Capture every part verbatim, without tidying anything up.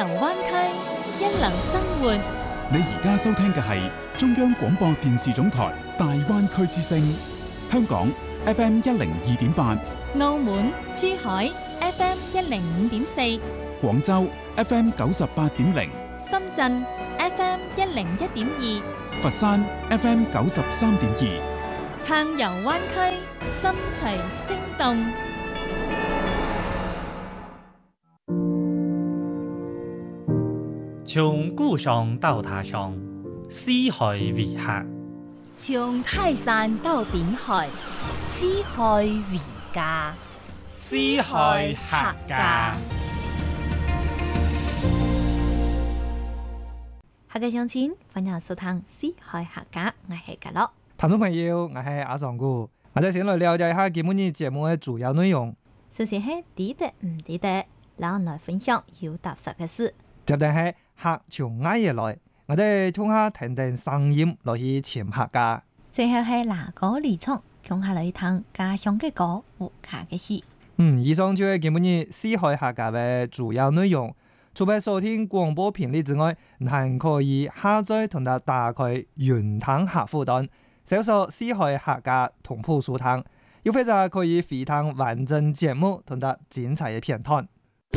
灣區，一流生活。 你而家收聽嘅係中央廣播電視總台大灣區之聲，香港 F M 一零二點八， 澳門、珠海 F M 一零五點四， 廣州 F M 九十八點零， 深圳 F M 一零一點二， 佛山 F M 九十三點二。 暢遊灣區，心隨聲動。 從故鄉到他鄉，四海為客； 從泰山到濱海，四海為家。 四海客家。 客家鄉親，歡迎收聽四海客家，我係格樂。 聽眾朋友，我係阿尚姑，我哋先來了解一下今日節目嘅主要內容。 首先係記得唔記得，讓我來分享有踏實嘅事。 接定係客從挨夜來，我哋聽下聽聽聲音來去潛客家。 最後係拿歌離場，共下來聽家鄉嘅歌和客嘅戲。 嗯，以上就係今日四海客家嘅主要內容。除咗收聽廣播頻率之外，還可以下載同埋打開雲聽客戶端。搜索四海客家同步收聽，又或者可以回聽完整節目同埋精彩嘅片段。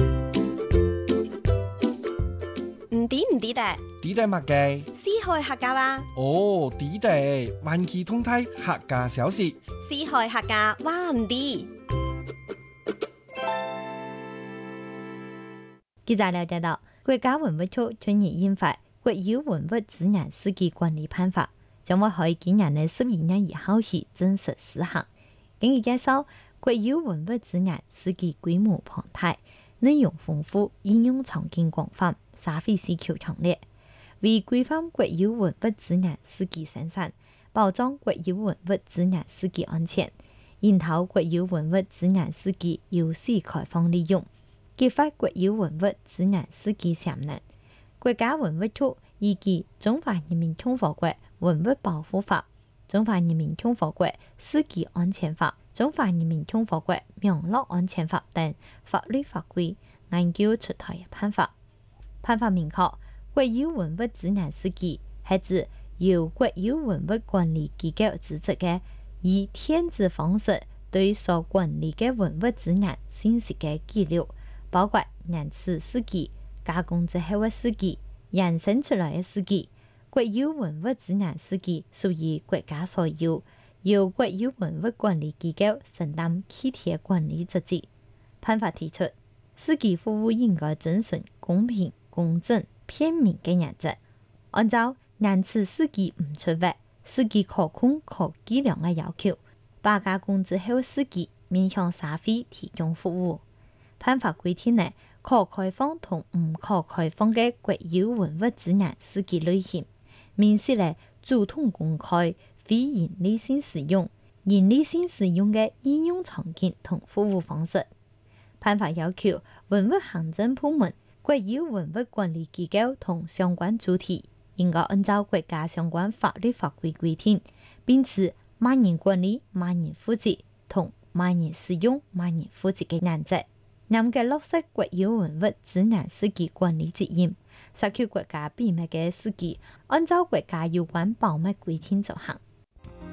唔抵唔抵得？ 抵得乜嘅？ 四海客家話。 哦，抵得，環球通體客家小事。 四海客家話唔抵。 記者了解到，國家文物局去年印發《國有文物資源司機管理辦法》。將會喺今年嘅十二月一號起正式施行。根據介紹，國有文物資源司機規模龐大，內容豐富，應用場景廣泛，社會需求強烈。為規範國有文物資源司機生產，保障國有文物資源司機安全，研討國有文物資源司機有序開放利用，激發國有文物資源司機潛能。國家文物局依據《中華人民共和國文物保護法》、《中華人民共和國司機安全法》、《中華人民共和國網絡安全法》等法律法規，研究出台嘅辦法。辦法明確，國有文物資源司機係指由國有文物管理機構資質嘅，以電子方式對所管理嘅文物資源信息嘅記錄，包括人事司機、加工之後嘅司機、衍生出來嘅司機。國有文物資源司機屬於國家所有，由國有文物管理機構承擔具體管理職責。辦法提出，司機服務應該遵循公平、公正、便民嘅原則，按照人次司機唔出違、司機可控可計量嘅要求，把加工之後司機面向社會提供服務。辦法規定呢，可開放同唔可開放嘅國有文物資源司機類型，明示咧主動公開非營利性使用、營利性使用嘅應用場景同服務方式。辦法要求文物行政部門、國有文物管理機構同相關主體應該按照國家相關法律法規規定，並持萬人管理、萬人負責同萬人使用、萬人負責嘅原則。嚴格落實國有文物資源司機管理責任，實現國家秘密嘅司機按照國家有關保密規定執行。